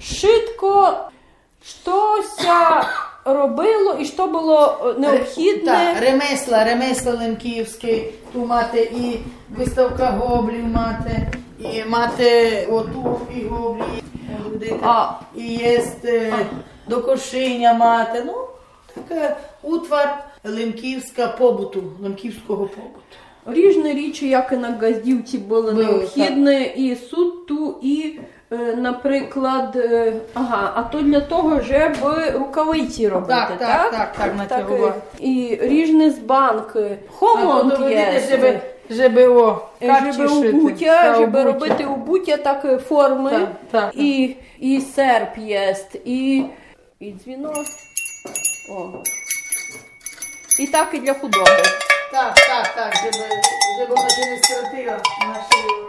швидко щось робило і що було необхідне. Так, ремесла лемківське, тут мати і виставка гоблів мати, і мати оту і гоблі, і є докошиня мати, ну, така утвар лемківського побуту. Різні речі, як і на Газдівці, були необхідні, і суту, і, наприклад, а то для того, щоб рукавиці робити, так? Так, натягувати. І різні збанки, хомонт є. Щоб робити убуття такої форми, і серп є, і дзвінок, і так і для худоби. Так, щоб вона не скоротила наші